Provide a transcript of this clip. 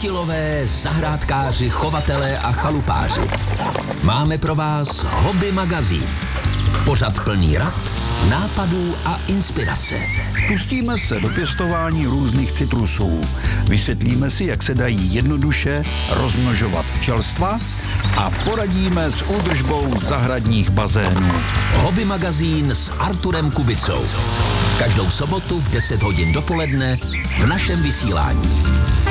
chytilové, zahrádkáři, chovatelé a chalupáři. Máme pro vás Hobby magazín. Pořad plný rad, nápadů a inspirace. Pustíme se do pěstování různých citrusů. Vysvětlíme si, jak se dají jednoduše rozmnožovat včelstva a poradíme s údržbou zahradních bazénů. Hobby magazín s Arturem Kubicou. Každou sobotu v 10 hodin dopoledne v našem vysílání.